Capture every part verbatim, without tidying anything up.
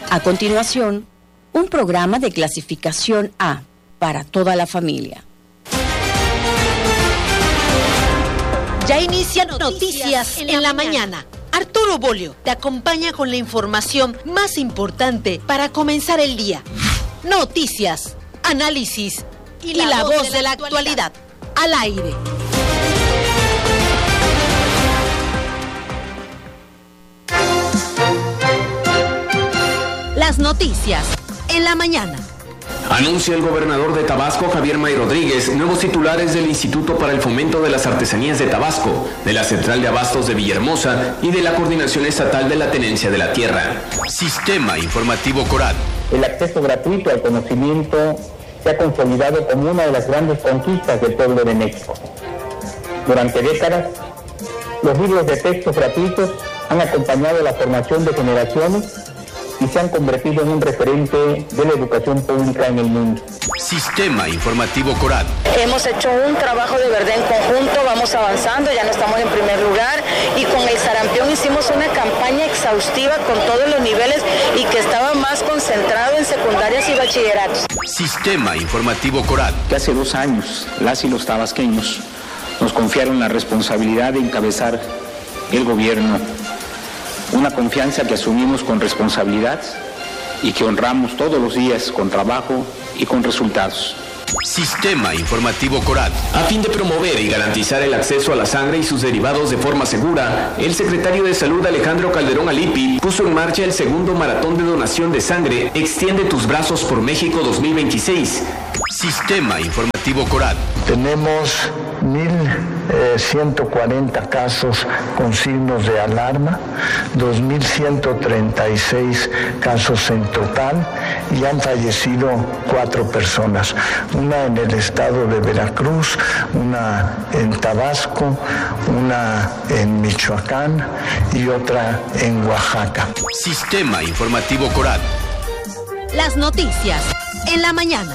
A continuación, un programa de clasificación A para toda la familia. Ya inician Noticias en la mañana. Arturo Bolio te acompaña con la información más importante para comenzar el día. Noticias, análisis y la, y la voz, voz de la actualidad. Al aire. Las noticias en la mañana. Anuncia el gobernador de Tabasco, Javier May Rodríguez, nuevos titulares del Instituto para el Fomento de las Artesanías de Tabasco, de la Central de Abastos de Villahermosa y de la Coordinación Estatal de la Tenencia de la Tierra. Sistema Informativo Coral. El acceso gratuito al conocimiento se ha consolidado como una de las grandes conquistas del pueblo de México. Durante décadas, los libros de textos gratuitos han acompañado la formación de generaciones y se han convertido en un referente de la educación pública en el mundo. Sistema Informativo Coral. Hemos hecho un trabajo de verdad en conjunto, vamos avanzando, ya no estamos en primer lugar, y con el sarampión hicimos una campaña exhaustiva con todos los niveles y que estaba más concentrado en secundarias y bachilleratos. Sistema Informativo Coral. Que hace dos años las y los tabasqueños nos confiaron la responsabilidad de encabezar el gobierno. Una confianza que asumimos con responsabilidad y que honramos todos los días con trabajo y con resultados. Sistema Informativo Coral. A fin de promover y garantizar el acceso a la sangre y sus derivados de forma segura, el secretario de Salud Alejandro Calderón Alipi puso en marcha el segundo maratón de donación de sangre Extiende tus brazos por México dos mil veintiséis. Sistema Informativo Coral. Tenemos mil ciento cuarenta casos con signos de alarma, dos mil ciento treinta y seis casos en total y han fallecido cuatro personas. Una en el estado de Veracruz, una en Tabasco, una en Michoacán y otra en Oaxaca. Sistema Informativo Coral. Las noticias en la mañana.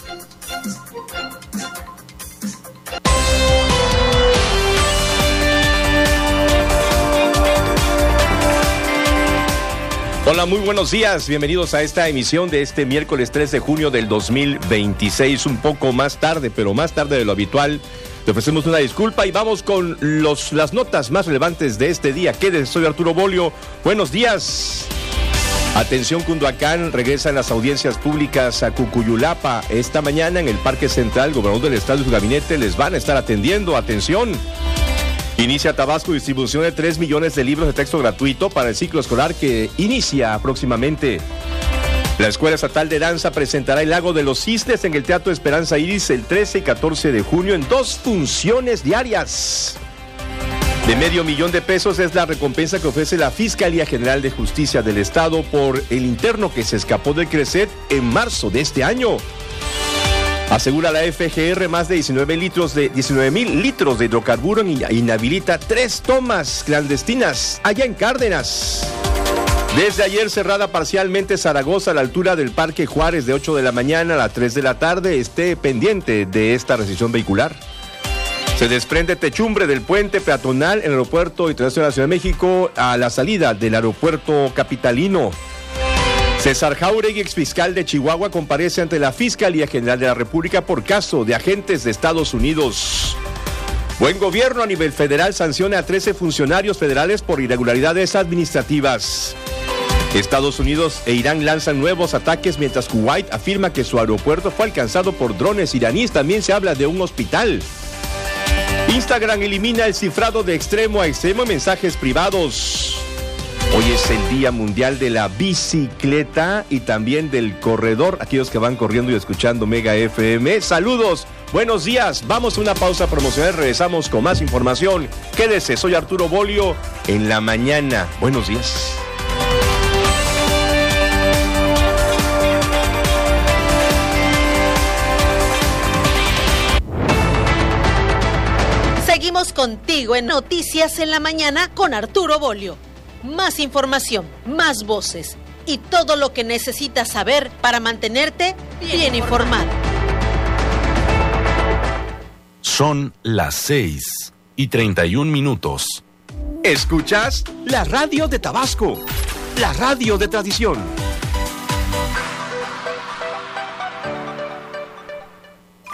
Hola, muy buenos días, bienvenidos a esta emisión de este miércoles tres de junio del dos mil veintiséis, un poco más tarde, pero más tarde de lo habitual. Le ofrecemos una disculpa y vamos con los, las notas más relevantes de este día. Quédese, soy Arturo Bolio, buenos días. Atención, Cunduacán, regresan las audiencias públicas a Cucuyulapa. Esta mañana en el Parque Central, el gobernador del estado y su gabinete les van a estar atendiendo. Atención. Inicia Tabasco distribución de tres millones de libros de texto gratuito para el ciclo escolar que inicia próximamente. La Escuela Estatal de Danza presentará El Lago de los Cisnes en el Teatro Esperanza Iris el trece y catorce de junio en dos funciones diarias. De medio millón de pesos es la recompensa que ofrece la Fiscalía General de Justicia del Estado por el interno que se escapó del Creset en marzo de este año. Asegura la F G R más de diecinueve litros de diecinueve mil litros de hidrocarburo y inhabilita tres tomas clandestinas allá en Cárdenas. Desde ayer cerrada parcialmente Zaragoza a la altura del Parque Juárez de ocho de la mañana a las tres de la tarde. Esté pendiente de esta restricción vehicular. Se desprende techumbre del puente peatonal en el Aeropuerto Internacional de la Ciudad de México a la salida del aeropuerto capitalino. César Jauregui, exfiscal de Chihuahua, comparece ante la Fiscalía General de la República por caso de agentes de Estados Unidos. Buen gobierno a nivel federal sanciona a trece funcionarios federales por irregularidades administrativas. Estados Unidos e Irán lanzan nuevos ataques mientras Kuwait afirma que su aeropuerto fue alcanzado por drones iraníes. También se habla de un hospital. Instagram elimina el cifrado de extremo a extremo en mensajes privados. Hoy es el Día Mundial de la Bicicleta y también del corredor, aquellos que van corriendo y escuchando Mega F M. Saludos, buenos días, vamos a una pausa promocional, regresamos con más información. Quédese, soy Arturo Bolio en la mañana. Buenos días. Seguimos contigo en Noticias en la Mañana con Arturo Bolio. Más información, más voces y todo lo que necesitas saber para mantenerte bien, bien informado. Son las seis y treinta y un minutos. ¿Escuchas? La radio de Tabasco, la radio de tradición.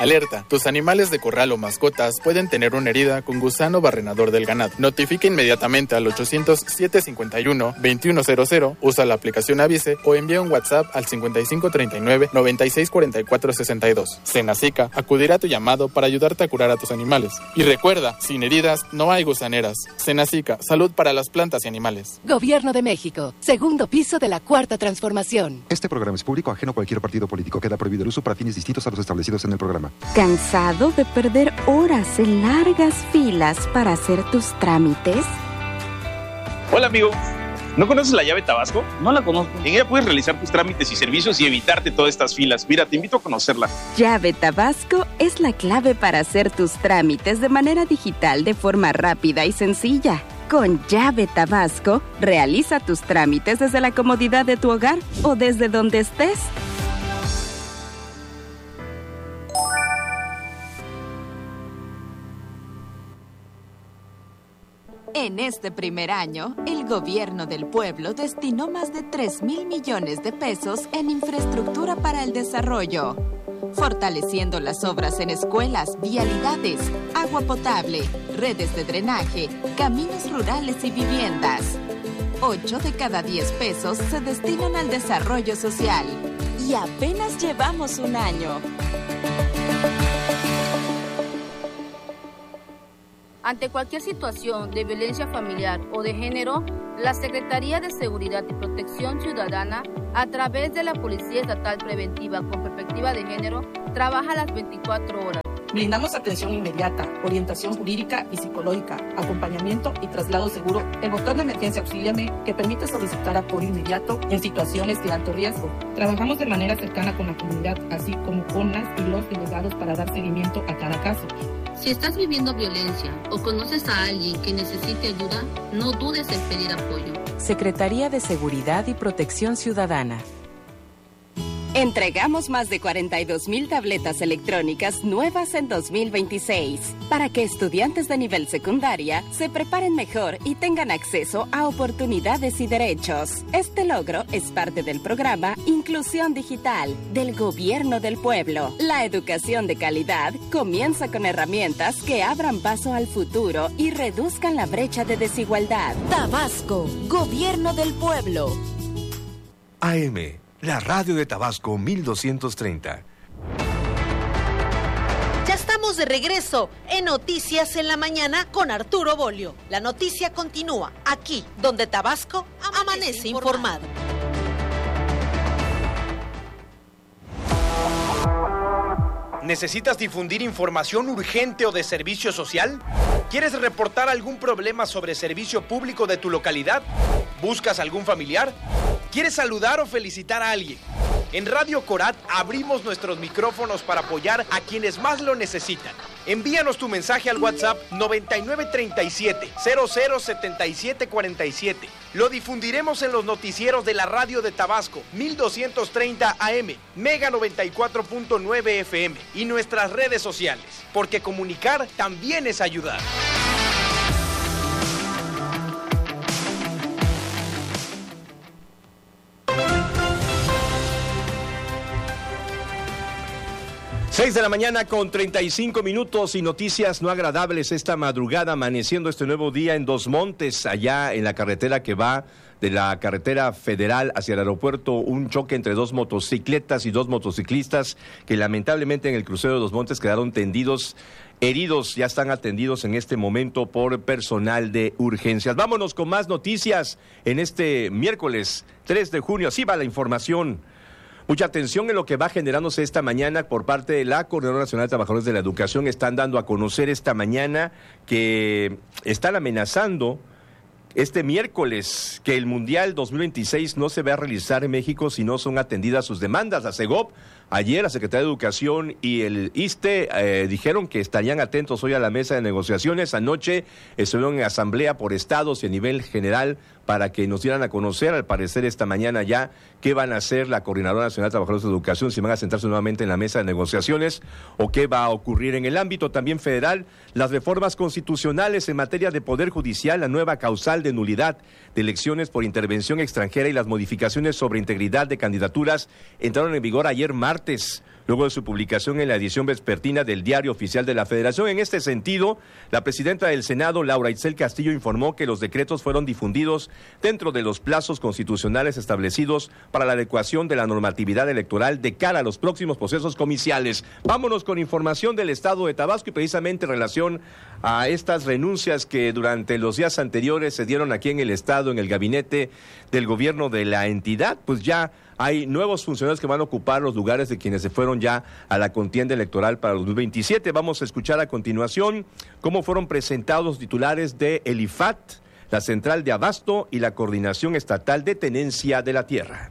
Alerta, tus animales de corral o mascotas pueden tener una herida con gusano barrenador del ganado. Notifica inmediatamente al ochocientos, siete cincuenta y uno, veintiuno cero cero, usa la aplicación Avise o envía un WhatsApp al cincuenta y cinco treinta y nueve, noventa y seis cuarenta y cuatro sesenta y dos. Senacica acudirá a tu llamado para ayudarte a curar a tus animales. Y recuerda, sin heridas no hay gusaneras. Senacica, salud para las plantas y animales. Gobierno de México, segundo piso de la Cuarta Transformación. Este programa es público, ajeno a cualquier partido político. Queda prohibido el uso para fines distintos a los establecidos en el programa. ¿Cansado de perder horas en largas filas para hacer tus trámites? Hola, amigo. ¿No conoces la llave Tabasco? No la conozco. En ella puedes realizar tus trámites y servicios y evitarte todas estas filas. Mira, te invito a conocerla. Llave Tabasco es la clave para hacer tus trámites de manera digital de forma rápida y sencilla. Con Llave Tabasco, realiza tus trámites desde la comodidad de tu hogar o desde donde estés. En este primer año, el gobierno del pueblo destinó más de tres mil millones de pesos en infraestructura para el desarrollo, fortaleciendo las obras en escuelas, vialidades, agua potable, redes de drenaje, caminos rurales y viviendas. Ocho de cada diez pesos se destinan al desarrollo social. Y apenas llevamos un año. Ante cualquier situación de violencia familiar o de género, la Secretaría de Seguridad y Protección Ciudadana, a través de la Policía Estatal Preventiva con Perspectiva de Género, trabaja las veinticuatro horas. Brindamos atención inmediata, orientación jurídica y psicológica, acompañamiento y traslado seguro. El botón de emergencia Auxíliame, que permite solicitar apoyo inmediato en situaciones de alto riesgo. Trabajamos de manera cercana con la comunidad, así como con las y los delegados para dar seguimiento a cada caso. Si estás viviendo violencia o conoces a alguien que necesite ayuda, no dudes en pedir apoyo. Secretaría de Seguridad y Protección Ciudadana. Entregamos más de cuarenta y dos mil tabletas electrónicas nuevas en dos mil veintiséis para que estudiantes de nivel secundaria se preparen mejor y tengan acceso a oportunidades y derechos. Este logro es parte del programa Inclusión Digital del Gobierno del Pueblo. La educación de calidad comienza con herramientas que abran paso al futuro y reduzcan la brecha de desigualdad. Tabasco, Gobierno del Pueblo. A M, la radio de Tabasco mil doscientos treinta. Ya estamos de regreso en Noticias en la Mañana con Arturo Bolio. La noticia continúa aquí, donde Tabasco amanece, amanece informado. ¿Necesitas difundir información urgente o de servicio social? ¿Quieres reportar algún problema sobre servicio público de tu localidad? ¿Buscas algún familiar? ¿Quieres saludar o felicitar a alguien? En Radio Corat abrimos nuestros micrófonos para apoyar a quienes más lo necesitan. Envíanos tu mensaje al WhatsApp noventa y nueve treinta y siete, cero cero setenta y siete cuarenta y siete. Lo difundiremos en los noticieros de la radio de Tabasco, mil doscientos treinta A M, Mega noventa y cuatro punto nueve F M y nuestras redes sociales, porque comunicar también es ayudar. seis de la mañana con treinta y cinco minutos y noticias no agradables esta madrugada, amaneciendo este nuevo día en Dos Montes, allá en la carretera que va de la carretera federal hacia el aeropuerto, un choque entre dos motocicletas y dos motociclistas que lamentablemente en el crucero de Dos Montes quedaron tendidos, heridos, ya están atendidos en este momento por personal de urgencias. Vámonos con más noticias en este miércoles tres de junio, así va la información. Mucha atención en lo que va generándose esta mañana por parte de la Coordinadora Nacional de Trabajadores de la Educación. Están dando a conocer esta mañana que están amenazando este miércoles que el Mundial dos mil veintiséis no se va a realizar en México si no son atendidas sus demandas. La Segov, ayer la Secretaría de Educación y el ISSSTE eh, dijeron que estarían atentos hoy a la mesa de negociaciones. Anoche estuvieron en asamblea por estados y a nivel general para que nos dieran a conocer, al parecer esta mañana ya, qué van a hacer la Coordinadora Nacional de Trabajadores de Educación, si van a sentarse nuevamente en la mesa de negociaciones o qué va a ocurrir en el ámbito también federal. Las reformas constitucionales en materia de Poder Judicial, la nueva causal de nulidad de elecciones por intervención extranjera y las modificaciones sobre integridad de candidaturas entraron en vigor ayer martes. luego de su publicación en la edición vespertina del Diario Oficial de la Federación. En este sentido, la presidenta del Senado, Laura Itzel Castillo, informó que los decretos fueron difundidos dentro de los plazos constitucionales establecidos para la adecuación de la normatividad electoral de cara a los próximos procesos comiciales. Vámonos con información del Estado de Tabasco y precisamente en relación a estas renuncias que durante los días anteriores se dieron aquí en el Estado, en el gabinete del gobierno de la entidad. Pues ya hay nuevos funcionarios que van a ocupar los lugares de quienes se fueron ya a la contienda electoral para el dos mil veintisiete. Vamos a escuchar a continuación cómo fueron presentados los titulares de el I F A T, la Central de Abasto y la Coordinación Estatal de Tenencia de la Tierra.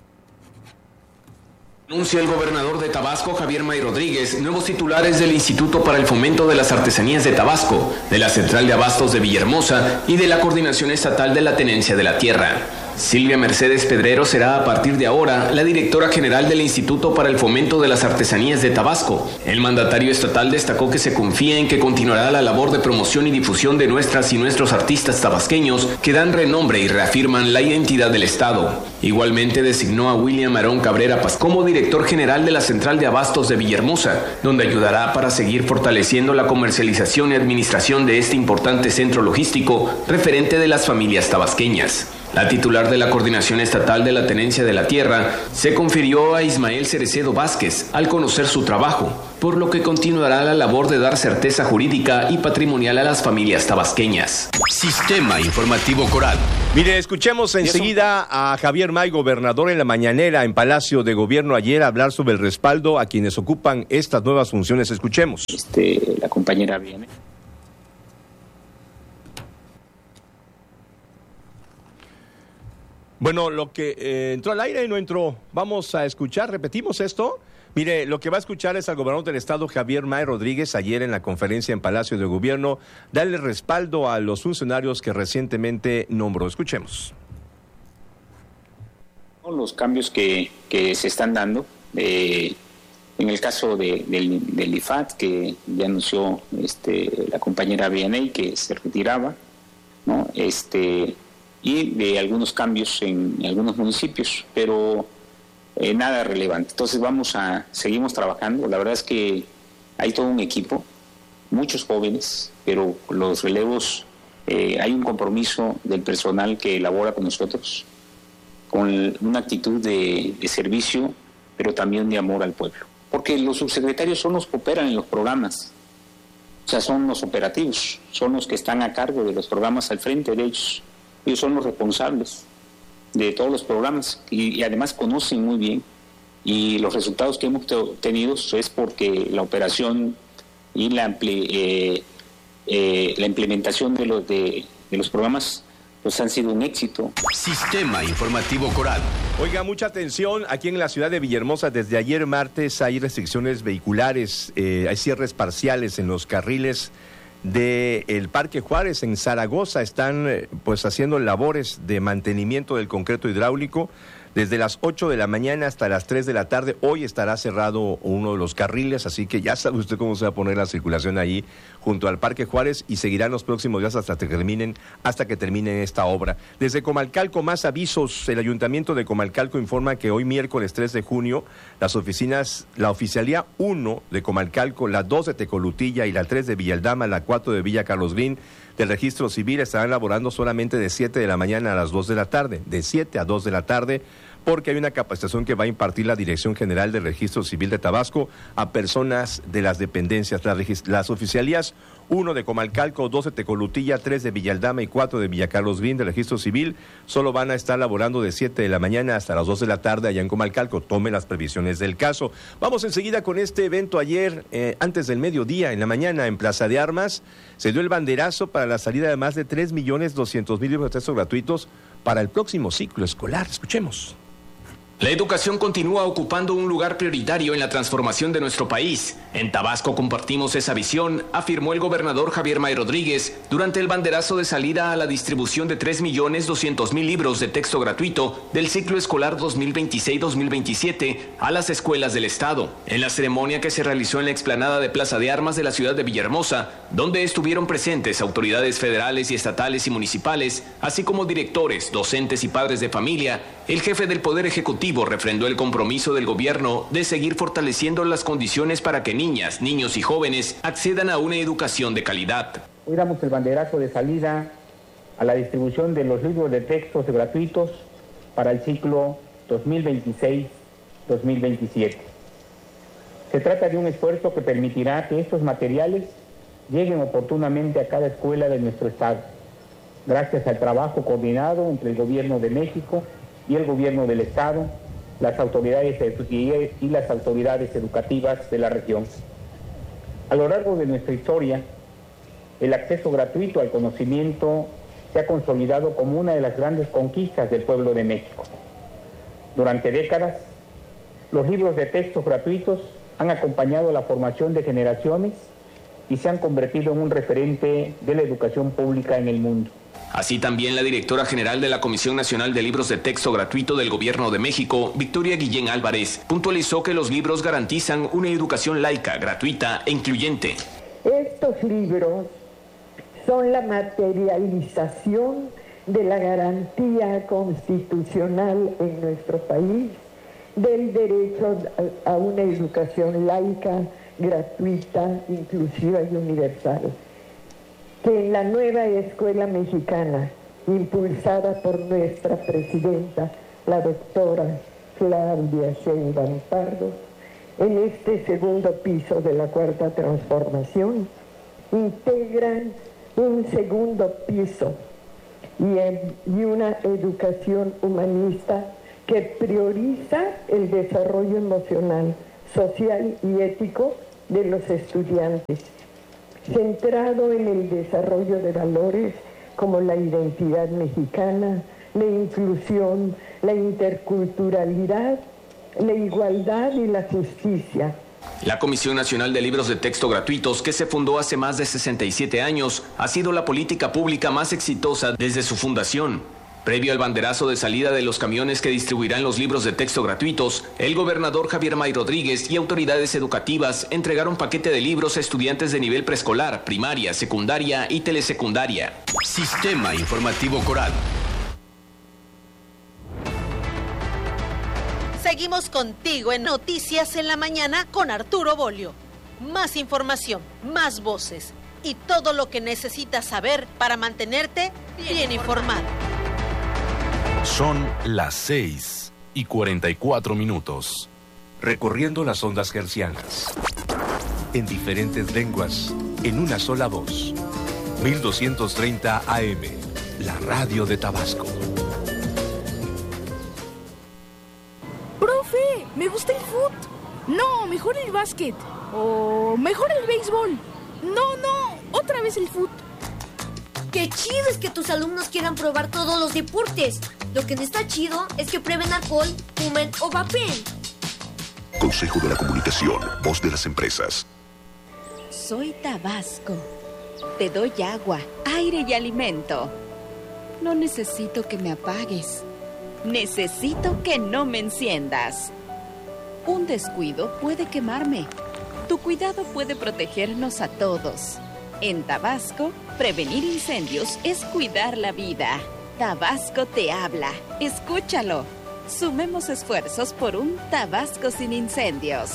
Anuncia el gobernador de Tabasco, Javier May Rodríguez, nuevos titulares del Instituto para el Fomento de las Artesanías de Tabasco, de la Central de Abastos de Villahermosa y de la Coordinación Estatal de la Tenencia de la Tierra. Silvia Mercedes Pedrero será a partir de ahora la directora general del Instituto para el Fomento de las Artesanías de Tabasco. El mandatario estatal destacó que se confía en que continuará la labor de promoción y difusión de nuestras y nuestros artistas tabasqueños que dan renombre y reafirman la identidad del Estado. Igualmente designó a William Aarón Cabrera Paz como director general de la Central de Abastos de Villahermosa, donde ayudará para seguir fortaleciendo la comercialización y administración de este importante centro logístico referente de las familias tabasqueñas. La titular de la Coordinación Estatal de la Tenencia de la Tierra se confirió a Ismael Cerecedo Vázquez al conocer su trabajo, por lo que continuará la labor de dar certeza jurídica y patrimonial a las familias tabasqueñas. Sistema Informativo Coral. Mire, escuchemos enseguida a Javier May, gobernador, en la mañanera en Palacio de Gobierno ayer, hablar sobre el respaldo a quienes ocupan estas nuevas funciones. Escuchemos. Este, la compañera viene. Bueno, lo que eh, entró al aire y no entró. Vamos a escuchar, repetimos esto. Mire, lo que va a escuchar es al gobernador del Estado, Javier May Rodríguez, ayer en la conferencia en Palacio de Gobierno, darle respaldo a los funcionarios que recientemente nombró. Escuchemos. Los cambios que, que se están dando, eh, en el caso de, del, del I F A T, que ya anunció este, la compañera Vianey que se retiraba, ¿no? Este... y de algunos cambios en, en algunos municipios, pero eh, nada relevante. Entonces vamos a, seguimos trabajando. La verdad es que hay todo un equipo, muchos jóvenes, pero los relevos, eh, hay un compromiso del personal que elabora con nosotros, con una actitud de, de servicio, pero también de amor al pueblo. Porque los subsecretarios son los que operan en los programas, o sea, son los operativos, son los que están a cargo de los programas al frente de ellos. Ellos son los responsables de todos los programas y, y además conocen muy bien, y los resultados que hemos tenido es porque la operación y la, ampli, eh, eh, la implementación de los, de, de los programas pues han sido un éxito. Sistema Informativo Coral. Oiga, mucha atención, aquí en la ciudad de Villahermosa desde ayer martes hay restricciones vehiculares, eh, hay cierres parciales en los carriles del Parque Juárez. En Zaragoza están eh, pues haciendo labores de mantenimiento del concreto hidráulico desde las ocho de la mañana hasta las tres de la tarde. Hoy estará cerrado uno de los carriles, así que ya sabe usted cómo se va a poner la circulación ahí junto al Parque Juárez, y seguirán los próximos días hasta que terminen, hasta que terminen esta obra. Desde Comalcalco, más avisos. El Ayuntamiento de Comalcalco informa que hoy miércoles tres de junio, las oficinas, la Oficialía uno de Comalcalco, la dos de Tecolutilla y la tres de Villaldama, la cuatro de Villa Carlos Green, del Registro Civil, estarán laborando solamente de siete de la mañana a las dos de la tarde, de siete a dos de la tarde, porque hay una capacitación que va a impartir la Dirección General del Registro Civil de Tabasco a personas de las dependencias. Las, las oficialías uno de Comalcalco, dos de Tecolutilla, tres de Villaldama y cuatro de Villa Carlos Green del Registro Civil solo van a estar laborando de siete de la mañana hasta las dos de la tarde allá en Comalcalco. Tome las previsiones del caso. Vamos enseguida con este evento. Ayer, eh, antes del mediodía, en la mañana, en Plaza de Armas, se dio el banderazo para la salida de más de tres millones doscientos mil libros de texto gratuitos para el próximo ciclo escolar. Escuchemos. La educación continúa ocupando un lugar prioritario en la transformación de nuestro país. En Tabasco compartimos esa visión, afirmó el gobernador Javier May Rodríguez durante el banderazo de salida a la distribución de tres millones doscientos mil libros de texto gratuito del ciclo escolar dos mil veintiséis dos mil veintisiete a las escuelas del Estado. En la ceremonia que se realizó en la explanada de Plaza de Armas de la ciudad de Villahermosa, donde estuvieron presentes autoridades federales y estatales y municipales, así como directores, docentes y padres de familia, El jefe del Poder Ejecutivo refrendó el compromiso del gobierno de seguir fortaleciendo las condiciones para que niñas, niños y jóvenes accedan a una educación de calidad. Hoy damos el banderazo de salida a la distribución de los libros de textos gratuitos para el ciclo dos mil veintiséis dos mil veintisiete. Se trata de un esfuerzo que permitirá que estos materiales lleguen oportunamente a cada escuela de nuestro estado, gracias al trabajo coordinado entre el Gobierno de México y el Gobierno del Estado, las autoridades y las autoridades educativas de la región. A lo largo de nuestra historia, el acceso gratuito al conocimiento se ha consolidado como una de las grandes conquistas del pueblo de México. Durante décadas, los libros de textos gratuitos han acompañado la formación de generaciones y se han convertido en un referente de la educación pública en el mundo. Así también la directora general de la Comisión Nacional de Libros de Texto Gratuito del Gobierno de México, Victoria Guillén Álvarez, puntualizó que los libros garantizan una educación laica, gratuita e incluyente. Estos libros son la materialización de la garantía constitucional en nuestro país del derecho a una educación laica, gratuita, inclusiva y universal, que en la nueva escuela mexicana, impulsada por nuestra presidenta, la doctora Claudia Sheinbaum Pardo, en este segundo piso de la Cuarta Transformación, integran un segundo piso y, y una educación humanista que prioriza el desarrollo emocional, social y ético de los estudiantes, centrado en el desarrollo de valores como la identidad mexicana, la inclusión, la interculturalidad, la igualdad y la justicia. La Comisión Nacional de Libros de Texto Gratuitos, que se fundó hace más de sesenta y siete años, ha sido la política pública más exitosa desde su fundación. Previo al banderazo de salida de los camiones que distribuirán los libros de texto gratuitos, el gobernador Javier May Rodríguez y autoridades educativas entregaron paquete de libros a estudiantes de nivel preescolar, primaria, secundaria y telesecundaria. Sistema Informativo Coral. Seguimos contigo en Noticias en la Mañana con Arturo Bolio. Más información, más voces y todo lo que necesitas saber para mantenerte bien informado. Son las seis y cuarenta y cuatro minutos. Recorriendo las ondas hercianas. En diferentes lenguas, en una sola voz. mil doscientos treinta A M, la radio de Tabasco. ¡Profe! ¡Me gusta el fútbol! No, mejor el básquet. O mejor el béisbol. No, no, otra vez el fútbol. ¡Qué chido es que tus alumnos quieran probar todos los deportes! Lo que no está chido es que prueben alcohol, fumen o vapeen. Consejo de la Comunicación, voz de las empresas. Soy Tabasco. Te doy agua, aire y alimento. No necesito que me apagues. Necesito que no me enciendas. Un descuido puede quemarme. Tu cuidado puede protegernos a todos. En Tabasco, prevenir incendios es cuidar la vida. Tabasco te habla. Escúchalo. Sumemos esfuerzos por un Tabasco sin incendios.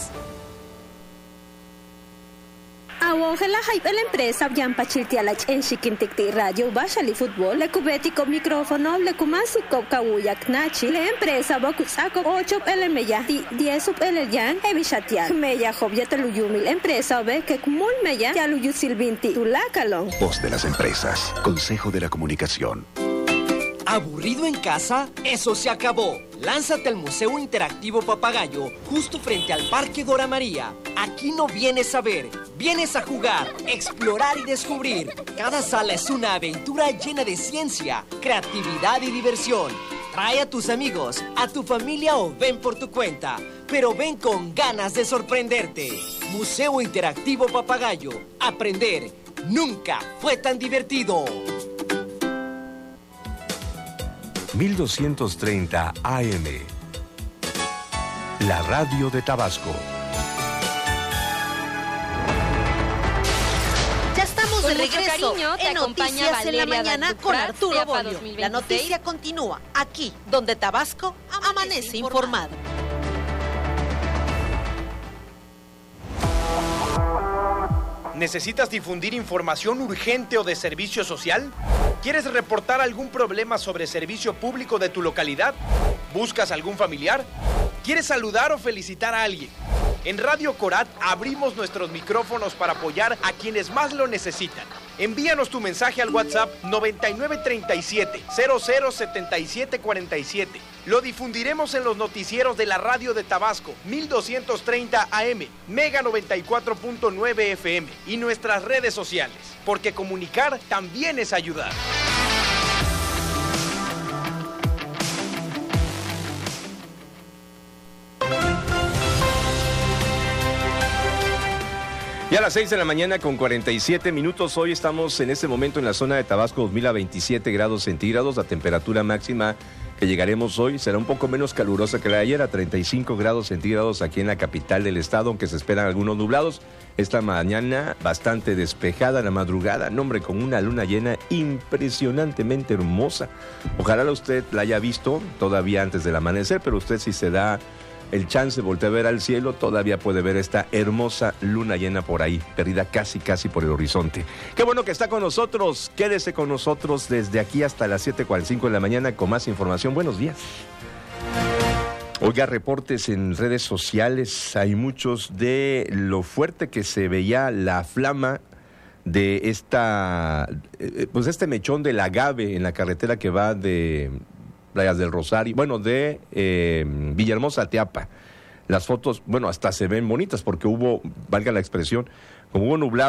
Awongela hype la empresa Yampa Chiltialach en Chiquinticti Radio Bashali Fútbol, le cubetico micrófono, le kumasi kawuyak nachi, la empresa Bokusako ocho el meya, diez sub el yan, evishatial, meya joviataluyumi, la empresa ve que kumul meya, yaluyu silvinti, tulakalon. Voz de las empresas, Consejo de la Comunicación. ¿Aburrido en casa? ¡Eso se acabó! Lánzate al Museo Interactivo Papagayo, justo frente al Parque Dora María. Aquí no vienes a ver, vienes a jugar, explorar y descubrir. Cada sala es una aventura llena de ciencia, creatividad y diversión. Trae a tus amigos, a tu familia o ven por tu cuenta, pero ven con ganas de sorprenderte. Museo Interactivo Papagayo. Aprender nunca fue tan divertido. mil doscientos treinta A M, la radio de Tabasco. Ya estamos de regreso en Noticias en la Mañana con Arturo Bolio. La noticia continúa aquí, donde Tabasco amanece informado. ¿Necesitas difundir información urgente o de servicio social? ¿Quieres reportar algún problema sobre servicio público de tu localidad? ¿Buscas algún familiar? ¿Quieres saludar o felicitar a alguien? En Radio Corat abrimos nuestros micrófonos para apoyar a quienes más lo necesitan. Envíanos tu mensaje al WhatsApp noventa y nueve treinta y siete, cero cero setenta y siete cuarenta y siete. Lo difundiremos en los noticieros de la radio de Tabasco, mil doscientos treinta A M, Mega noventa y cuatro punto nueve F M y nuestras redes sociales, porque comunicar también es ayudar. Ya a las seis de la mañana con cuarenta y siete minutos, hoy estamos en este momento en la zona de Tabasco, dos mil a veintisiete grados centígrados, la temperatura máxima que llegaremos hoy será un poco menos calurosa que la de ayer, a treinta y cinco grados centígrados aquí en la capital del estado, aunque se esperan algunos nublados. Esta mañana bastante despejada, la madrugada, no hombre, con una luna llena impresionantemente hermosa. Ojalá usted la haya visto todavía antes del amanecer, pero usted si se da el chance, voltea a ver al cielo, todavía puede ver esta hermosa luna llena por ahí, perdida casi, casi por el horizonte. Qué bueno que está con nosotros, quédese con nosotros desde aquí hasta las siete cuarenta y cinco de la mañana con más información. Buenos días. Oiga, reportes en redes sociales, hay muchos de lo fuerte que se veía la flama de esta, pues este mechón del agave en la carretera que va de Playas del Rosario, bueno, de eh, Villahermosa a Teapa. Las fotos, bueno, hasta se ven bonitas porque hubo, valga la expresión, como hubo nublado.